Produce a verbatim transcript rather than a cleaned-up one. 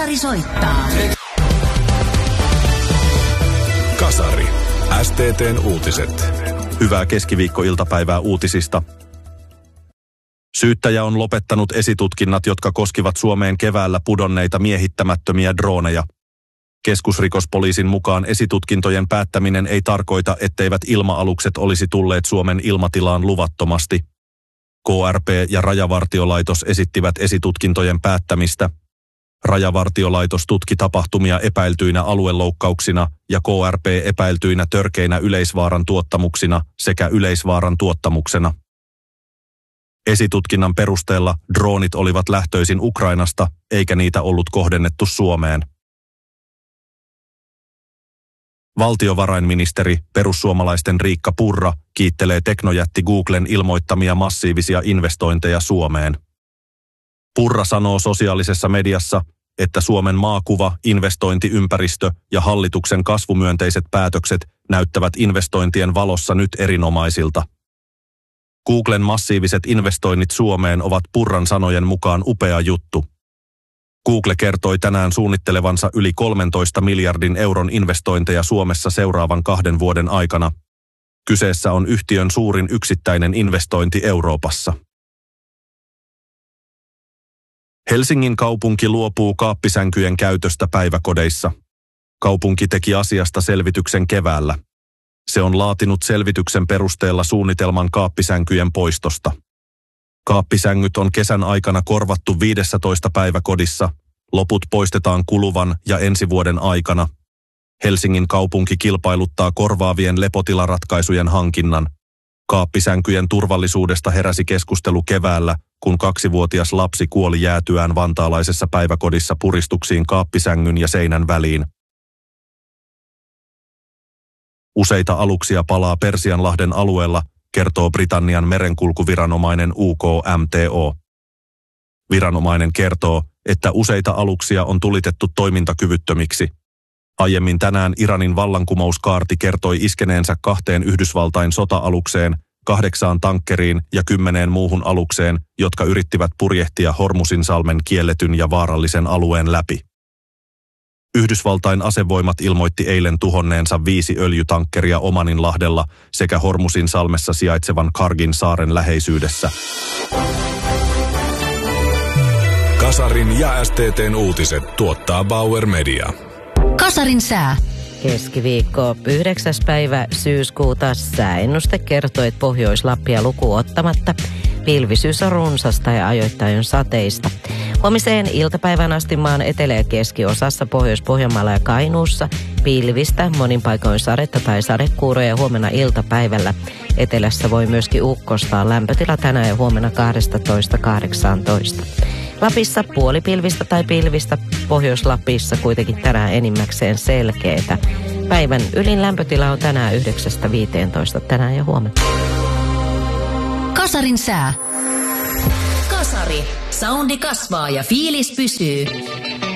Kasari soittaa. Kasari. S T T:n uutiset. Hyvää keskiviikkoiltapäivää uutisista. Syyttäjä on lopettanut esitutkinnat, jotka koskivat Suomeen keväällä pudonneita miehittämättömiä drooneja. Keskusrikospoliisin mukaan esitutkintojen päättäminen ei tarkoita, etteivät ilma-alukset olisi tulleet Suomen ilmatilaan luvattomasti. K R P ja Rajavartiolaitos esittivät esitutkintojen päättämistä. Rajavartiolaitos tutki tapahtumia epäiltyinä alueloukkauksina ja K R P epäiltyinä törkeinä yleisvaaran tuottamuksina sekä yleisvaaran tuottamuksena. Esitutkinnan perusteella droonit olivat lähtöisin Ukrainasta, eikä niitä ollut kohdennettu Suomeen. Valtiovarainministeri, perussuomalaisten Riikka Purra, kiittelee teknojätti Googlen ilmoittamia massiivisia investointeja Suomeen. Purra sanoo sosiaalisessa mediassa, että Suomen maakuva, investointiympäristö ja hallituksen kasvumyönteiset päätökset näyttävät investointien valossa nyt erinomaisilta. Googlen massiiviset investoinnit Suomeen ovat Purran sanojen mukaan upea juttu. Google kertoi tänään suunnittelevansa yli kolmentoista miljardin euron investointeja Suomessa seuraavan kahden vuoden aikana. Kyseessä on yhtiön suurin yksittäinen investointi Euroopassa. Helsingin kaupunki luopuu kaappisänkyjen käytöstä päiväkodeissa. Kaupunki teki asiasta selvityksen keväällä. Se on laatinut selvityksen perusteella suunnitelman kaappisänkyjen poistosta. Kaappisängyt on kesän aikana korvattu viidessätoista päiväkodissa, loput poistetaan kuluvan ja ensi vuoden aikana. Helsingin kaupunki kilpailuttaa korvaavien lepotilaratkaisujen hankinnan. Kaappisänkyjen turvallisuudesta heräsi keskustelu keväällä, kun kaksivuotias lapsi kuoli jäätyään vantaalaisessa päiväkodissa puristuksiin kaappisängyn ja seinän väliin. Useita aluksia palaa Persianlahden alueella, kertoo Britannian merenkulkuviranomainen U K M T O. Viranomainen kertoo, että useita aluksia on tulitettu toimintakyvyttömiksi. Aiemmin tänään Iranin vallankumouskaarti kertoi iskeneensä kahteen Yhdysvaltain sota-alukseen, kahdeksaan tankkeriin ja kymmeneen muuhun alukseen, jotka yrittivät purjehtia Hormuzinsalmen kielletyn ja vaarallisen alueen läpi. Yhdysvaltain asevoimat ilmoitti eilen tuhonneensa viisi öljytankkeria Omaninlahdella sekä Hormuzinsalmessa sijaitsevan Kargin saaren läheisyydessä. Kasarin ja S T T:n uutiset tuottaa Bauer Media. Kasarin sää. Keskiviikko yhdeksäs päivä syyskuuta sääennuste kertoo, että Pohjois-Lappia lukuun ottamatta pilvisyys on runsasta ja ajoittain sateista. Huomiseen iltapäivän asti maan etelä- ja keskiosassa Pohjois-Pohjanmaalla ja Kainuussa pilvistä, monin paikoin sadetta tai sadekuuroja huomenna iltapäivällä. Etelässä voi myöskin ukkostaa, lämpötila tänään ja huomenna kaksitoista kahdeksantoista. Lapissa puolipilvistä tai pilvistä, Pohjois-Lapissa kuitenkin tänään enimmäkseen selkeätä. Päivän ylin lämpötila on tänään yhdeksästä viiteentoista tänään ja huomenna. Kasarin sää. Kasari. Soundi kasvaa ja fiilis pysyy.